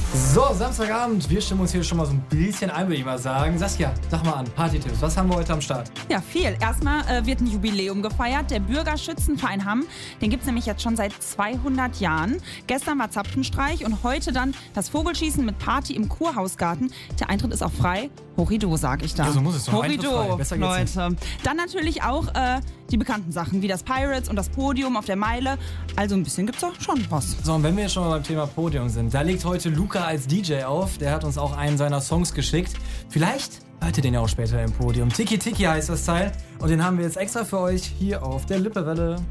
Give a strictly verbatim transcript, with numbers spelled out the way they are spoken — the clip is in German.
So, Samstagabend, wir stimmen uns hier schon mal so ein bisschen ein, würde ich mal sagen. Saskia, sag mal an, Partytipps, was haben wir heute am Start? Ja, viel. Erstmal äh, wird ein Jubiläum gefeiert. Der Bürgerschützenverein Hamm, den gibt es nämlich jetzt schon seit zweihundert Jahren. Gestern war Zapfenstreich und heute dann das Vogelschießen mit Party im Kurhausgarten. Der Eintritt ist auch frei. Horido, sag ich da. Ja, so muss es doch. Horido, Besser geht's nicht. Leute. Dann natürlich auch äh, die bekannten Sachen, wie das Pirates und das Podium auf der Meile. Also ein bisschen gibt's da schon was. So, und wenn wir jetzt schon mal beim Thema Podium sind, da legt heute Luca als D J auf. Der hat uns auch einen seiner Songs geschickt. Vielleicht hört ihr den ja auch später im Podium. Tiki Tiki heißt das Teil. Und den haben wir jetzt extra für euch hier auf der Lippewelle.